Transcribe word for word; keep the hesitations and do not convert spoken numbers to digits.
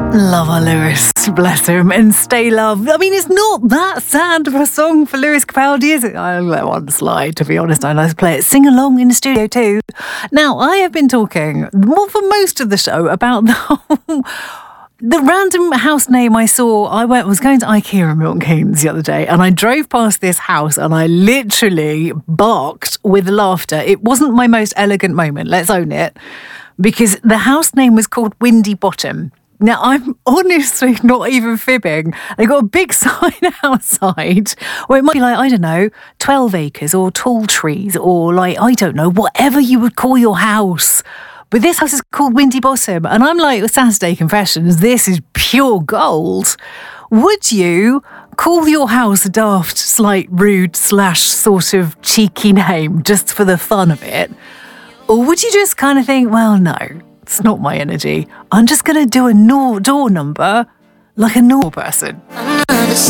Love our Lewis, bless him, and Stay Love. I mean, it's not that sad of a song for Lewis Capaldi, is it? I'll let one slide, to be honest. I like to play it, sing along in the studio too. Now, I have been talking, well, for most of the show, about the whole... The random house name I saw, I went was going to IKEA in Milton Keynes the other day, and I drove past this house and I literally barked with laughter. It wasn't my most elegant moment, let's own it, because the house name was called Windy Bottom. Now, I'm honestly not even fibbing. They got a big sign outside where it might be like, I don't know, twelve acres or tall trees or like, I don't know, whatever you would call your house. But this house is called Windy Bottom. And I'm like, Saturday Confessions, this is pure gold. Would you call your house a daft, slight, rude, slash sort of cheeky name just for the fun of it? Or would you just kind of think, well, no, it's not my energy. I'm just going to do a no- door number like a normal person.